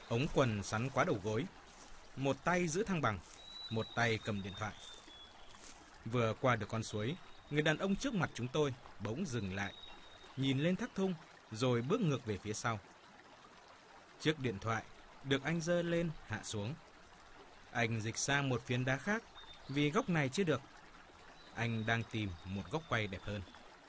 ống quần sắn quá đầu gối, một tay giữ thăng bằng, một tay cầm điện thoại. Vừa qua được con suối, người đàn ông trước mặt chúng tôi bỗng dừng lại, nhìn lên thác thung rồi bước ngược về phía sau. Chiếc điện thoại được anh giơ lên hạ xuống. Anh dịch sang một phiến đá khác vì góc này chưa được. Anh đang tìm một góc quay đẹp hơn.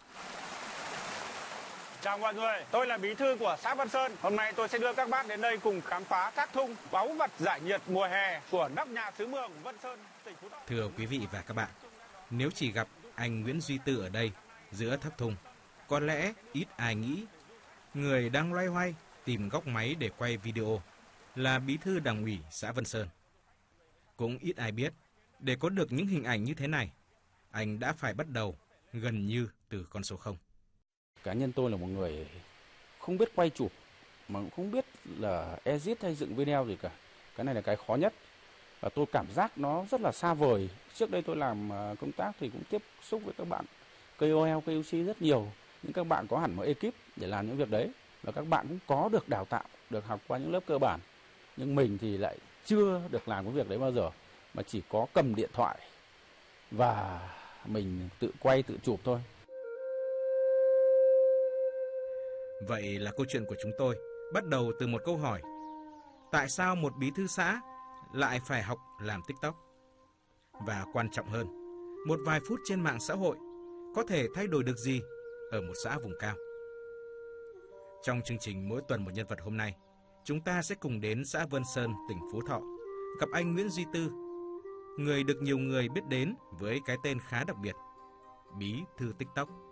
Chào mọi người, tôi là bí thư của xã Vân Sơn. Hôm nay tôi sẽ đưa các bác đến đây cùng khám phá thác thung, báu vật giải nhiệt mùa hè của nóc nhà xứ Mường, Vân Sơn, tỉnh Phú Thọ. Thưa quý vị và các bạn, nếu chỉ gặp anh Nguyễn Duy Tư ở đây, giữa thác thung, có lẽ ít ai nghĩ người đang loay hoay tìm góc máy để quay video là bí thư đảng ủy xã Vân Sơn. Cũng ít ai biết, để có được những hình ảnh như thế này, anh đã phải bắt đầu gần như từ con số 0. Cá nhân tôi là một người không biết quay chụp, mà cũng không biết là edit hay dựng video gì cả. Cái này là cái khó nhất. Và tôi cảm giác nó rất là xa vời. Trước đây tôi làm công tác thì cũng tiếp xúc với các bạn KOL, KOC rất nhiều. Nhưng các bạn có hẳn một ekip để làm những việc đấy. Và các bạn cũng có được đào tạo, được học qua những lớp cơ bản. Nhưng mình thì lại chưa được làm cái việc đấy bao giờ. Mà chỉ có cầm điện thoại và mình tự quay, tự chụp thôi. Vậy là câu chuyện của chúng tôi bắt đầu từ một câu hỏi. Tại sao một bí thư xã lại phải học làm TikTok? Và quan trọng hơn, một vài phút trên mạng xã hội có thể thay đổi được gì ở một xã vùng cao? Trong chương trình Mỗi tuần một nhân vật hôm nay, chúng ta sẽ cùng đến xã Vân Sơn, tỉnh Phú Thọ, gặp anh Nguyễn Duy Tư, người được nhiều người biết đến với cái tên khá đặc biệt, bí thư TikTok.